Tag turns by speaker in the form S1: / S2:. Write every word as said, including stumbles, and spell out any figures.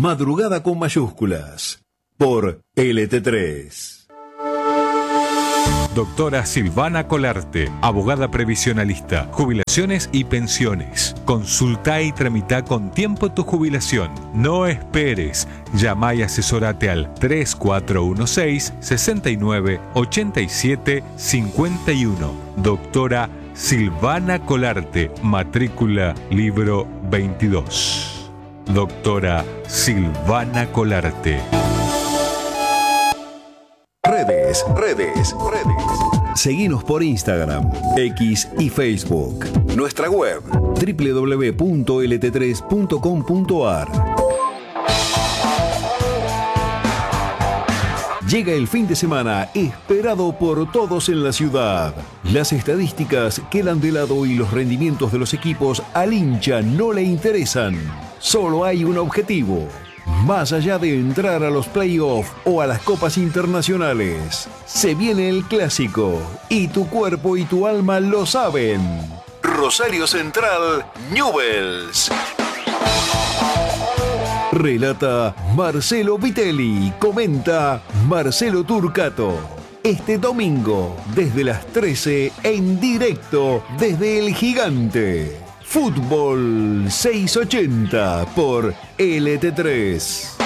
S1: Madrugada con mayúsculas. Por L T tres.
S2: Doctora Silvana Colarte, abogada previsionalista, jubilaciones y pensiones. Consulta y tramita con tiempo tu jubilación. No esperes. Llama y asesorate al tres cuatro uno seis, seis nueve, ocho siete cinco uno. Doctora Silvana Colarte, matrícula libro veintidós. Doctora Silvana Colarte.
S1: Redes, redes, redes. Seguinos por Instagram, X y Facebook. Nuestra web, doble u doble u doble u punto l t tres punto com punto a r. Llega el fin de semana esperado por todos en la ciudad. Las estadísticas quedan de lado y los rendimientos de los equipos al hincha no le interesan. Solo hay un objetivo. Más allá de entrar a los playoffs o a las copas internacionales, se viene el clásico y tu cuerpo y tu alma lo saben. Rosario Central, Newell's. Relata Marcelo Vitelli, comenta Marcelo Turcato. Este domingo, desde las trece, en directo desde El Gigante. Fútbol seiscientos ochenta por L T tres.